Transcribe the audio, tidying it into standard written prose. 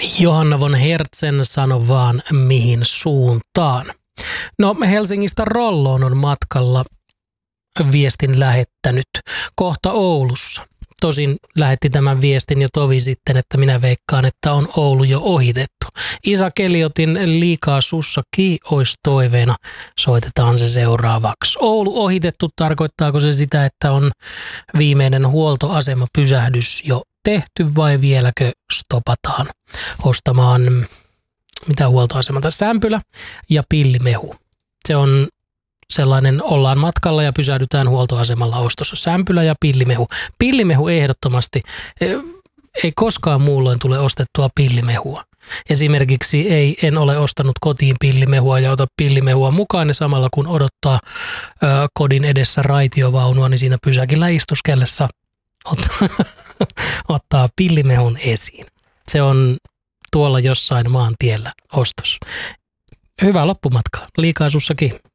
Johanna von Hertzen sano vaan mihin suuntaan. No, Helsingistä Rolloon on matkalla viestin lähettänyt kohta Oulussa. Tosin lähetti tämän viestin jo tovi sitten, että minä veikkaan, että on Oulu jo ohitettu. Isa Keliotin Liikaa sussa olisi toiveena. Soitetaan se seuraavaksi. Oulu ohitettu, tarkoittaako se sitä, että on viimeinen huoltoasemapysähdys jo tehty vai vieläkö stopataan ostamaan mitä huoltoasemalta? Sämpylä ja pillimehu. Se on sellainen, ollaan matkalla ja pysähdytään huoltoasemalla ostossa. Sämpylä ja pillimehu. Pillimehu ehdottomasti. Ei koskaan muulloin tule ostettua pillimehua. Esimerkiksi en ole ostanut kotiin pillimehua ja ota pillimehua mukaan ja samalla kun odottaa kodin edessä raitiovaunua, niin siinä pysäkillä istuskellessa ottaa pillimehun esiin. Se on tuolla jossain maantiellä ostos. Hyvää loppumatkaa. Liikaa sussakin.